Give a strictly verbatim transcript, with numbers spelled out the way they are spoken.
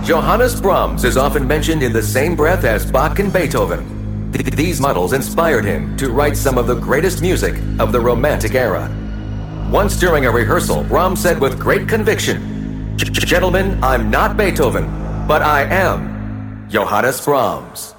Johannes Brahms is often mentioned in the same breath as Bach and Beethoven. Th- These models inspired him to write some of the greatest music of the Romantic era. Once during a rehearsal, Brahms said with great conviction, "Gentlemen, I'm not Beethoven, but I am Johannes Brahms."